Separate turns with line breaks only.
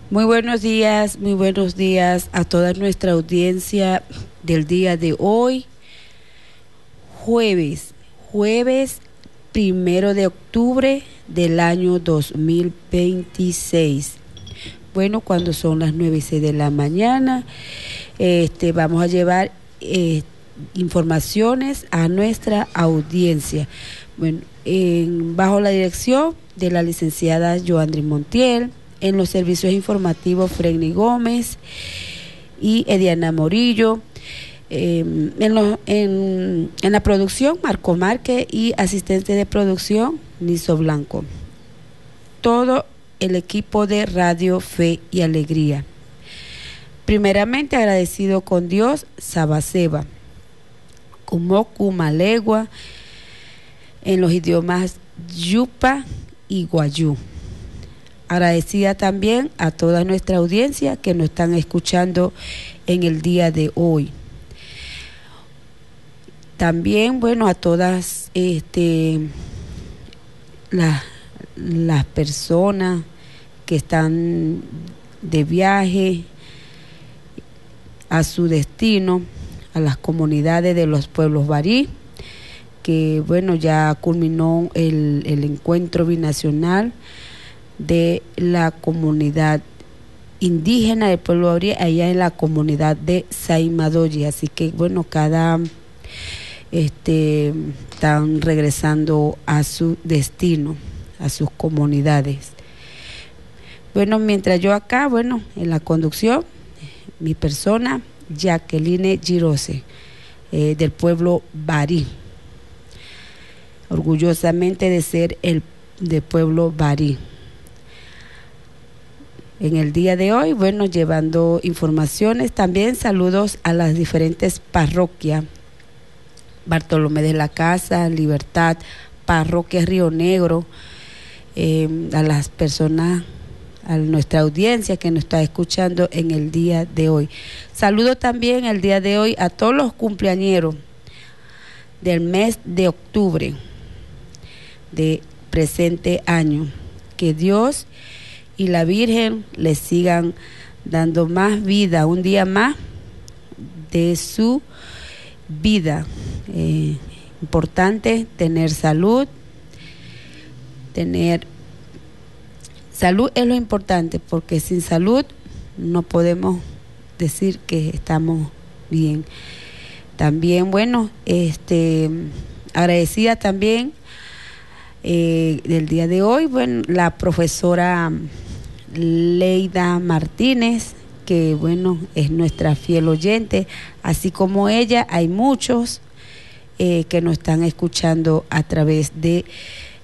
Muy buenos días a toda nuestra audiencia del día de hoy, jueves 1 de octubre del año 2026. Bueno, cuando son las 9:06 de la mañana, vamos a llevar informaciones a nuestra audiencia. Bueno, bajo la dirección de la licenciada Joandri Montiel, en los servicios informativos Freddy Gómez y Ediana Morillo, en la producción Marco Márquez y asistente de producción Niso Blanco. Todo el equipo de Radio Fe y Alegría. Primeramente agradecido con Dios, Sabaseba, Kumoku, Malegua, en los idiomas Yupa y Guayú. Agradecida también a toda nuestra audiencia que nos están escuchando en el día de hoy. También, bueno, a todas las personas que están de viaje a su destino, a las comunidades de los pueblos barí, que bueno, ya culminó el encuentro binacional de la comunidad indígena del pueblo barí allá en la comunidad de Saimadoyi. Así que bueno, están regresando a su destino, a sus comunidades. Bueno, mientras yo acá, bueno, en la conducción, mi persona, Jacqueline Girose, del pueblo barí, orgullosamente de ser del pueblo barí. En el día de hoy, bueno, llevando informaciones, también saludos a las diferentes parroquias: Bartolomé de la Casa, Libertad, Parroquia Río Negro, a las personas, a nuestra audiencia que nos está escuchando en el día de hoy. Saludo también el día de hoy a todos los cumpleañeros del mes de octubre de presente año. Que Dios y la Virgen les sigan dando más vida, un día más de su vida. Importante tener salud. Salud es lo importante, porque sin salud no podemos decir que estamos bien. También, bueno, agradecida también del día de hoy, bueno, la profesora Leida Martínez, que bueno, es nuestra fiel oyente. Así como ella, hay muchos que nos están escuchando a través de